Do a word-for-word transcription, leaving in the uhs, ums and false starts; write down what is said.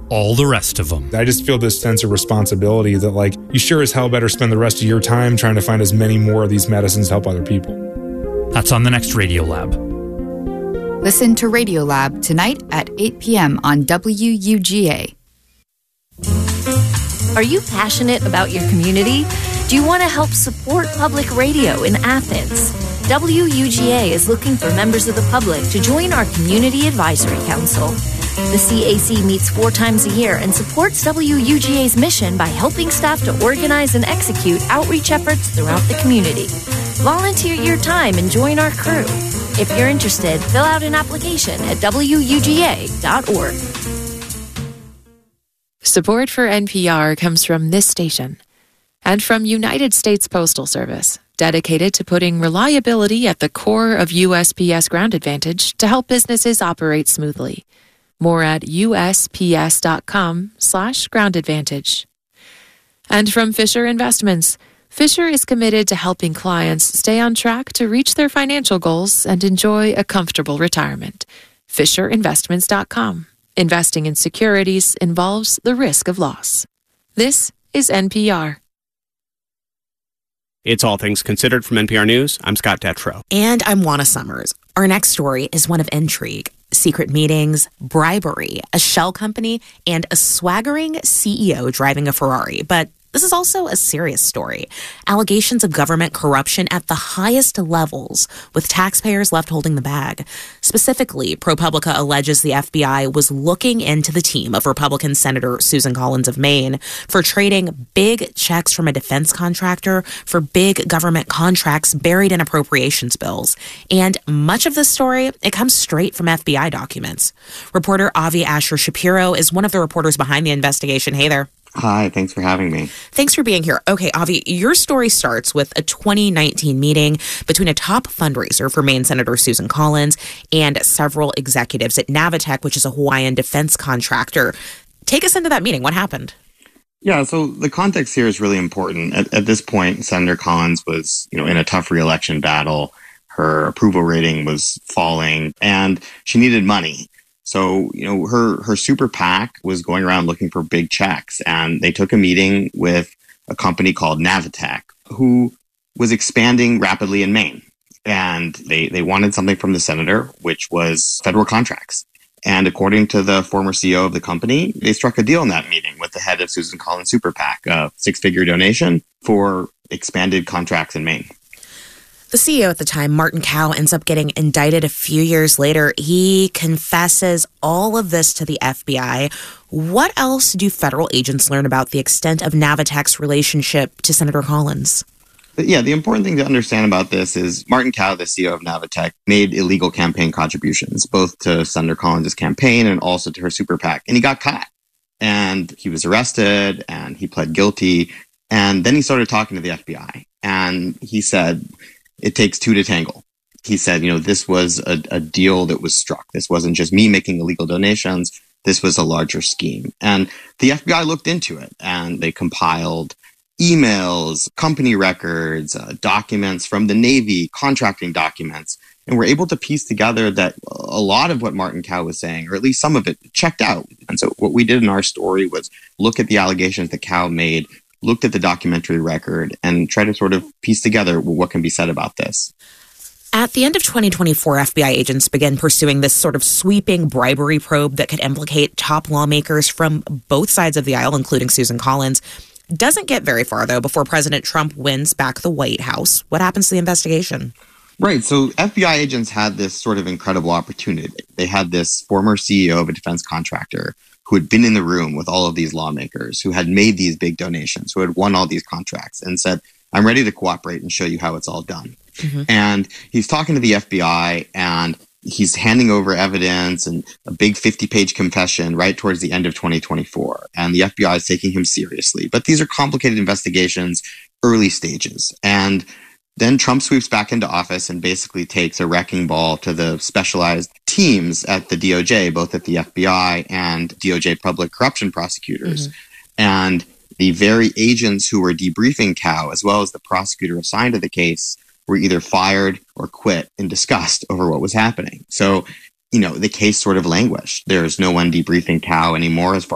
all the rest of them. I just feel this sense of responsibility that, like, you sure as hell better spend the rest of your time trying to find as many more of these medicines to help other people. That's on the next Radiolab. Listen to Radiolab tonight at eight p.m. on W U G A. Are you passionate about your community? Do you want to help support public radio in Athens? W U G A is looking for members of the public to join our Community Advisory Council. The C A C meets four times a year and supports W U G A's mission by helping staff to organize and execute outreach efforts throughout the community. Volunteer your time and join our crew. If you're interested, fill out an application at W U G A dot org. Support for N P R comes from this station and from United States Postal Service, dedicated to putting reliability at the core of U S P S Ground Advantage to help businesses operate smoothly. More at U S P S dot com slash ground advantage. And from Fisher Investments, Fisher is committed to helping clients stay on track to reach their financial goals and enjoy a comfortable retirement. Fisher Investments dot com. Investing in securities involves the risk of loss. This is N P R. It's All Things Considered from N P R News. I'm Scott Detrow. And I'm Juana Summers. Our next story is one of intrigue, secret meetings, bribery, a shell company, and a swaggering C E O driving a Ferrari. But this is also a serious story. Allegations of government corruption at the highest levels, with taxpayers left holding the bag. Specifically, ProPublica alleges the F B I was looking into the team of Republican Senator Susan Collins of Maine for trading big checks from a defense contractor for big government contracts buried in appropriations bills. And much of this story, it comes straight from F B I documents. Reporter Avi Asher Shapiro is one of the reporters behind the investigation. Hey there. Hi, thanks for having me. Thanks for being here. Okay, Avi, your story starts with a twenty nineteen meeting between a top fundraiser for Maine Senator Susan Collins and several executives at Navitech, which is a Hawaiian defense contractor. Take us into that meeting. What happened? Yeah, so the context here is really important. At, at this point, Senator Collins was, you know, in a tough re-election battle. Her approval rating was falling, and she needed money. So, you know, her, her super PAC was going around looking for big checks, and they took a meeting with a company called Navitech, who was expanding rapidly in Maine. And they, they wanted something from the senator, which was federal contracts. And according to the former C E O of the company, they struck a deal in that meeting with the head of Susan Collins' super PAC, a six-figure donation for expanded contracts in Maine. The C E O at the time, Martin Kao, ends up getting indicted a few years later. He confesses all of this to the F B I. What else do federal agents learn about the extent of Navitech's relationship to Senator Collins? Yeah, the important thing to understand about this is Martin Kao, the C E O of Navitech, made illegal campaign contributions, both to Senator Collins' campaign and also to her super PAC. And he got caught. And he was arrested and he pled guilty. And then he started talking to the F B I. And he said, it takes two to tangle. He said, you know, this was a, a deal that was struck. This wasn't just me making illegal donations. This was a larger scheme. And the F B I looked into it, and they compiled emails, company records, uh, documents from the Navy, contracting documents, and were able to piece together that a lot of what Martin Kao was saying, or at least some of it, checked out. And so what we did in our story was look at the allegations that Kao made, looked at the documentary record, and try to sort of piece together what can be said about this. At the end of twenty twenty-four, F B I agents began pursuing this sort of sweeping bribery probe that could implicate top lawmakers from both sides of the aisle, including Susan Collins. Doesn't get very far, though, before President Trump wins back the White House. What happens to the investigation? Right. So F B I agents had this sort of incredible opportunity. They had this former C E O of a defense contractor who had been in the room with all of these lawmakers, who had made these big donations, who had won all these contracts, and said, I'm ready to cooperate and show you how it's all done. Mm-hmm. And he's talking to the F B I, and he's handing over evidence and a big fifty-page confession right towards the end of twenty twenty-four. And the F B I is taking him seriously. But these are complicated investigations, early stages. And then Trump sweeps back into office and basically takes a wrecking ball to the specialized teams at the D O J, both at the F B I and D O J public corruption prosecutors. Mm-hmm. And the very agents who were debriefing Kao, as well as the prosecutor assigned to the case, were either fired or quit in disgust over what was happening. So, you know, the case sort of languished. There's no one debriefing Kao anymore as far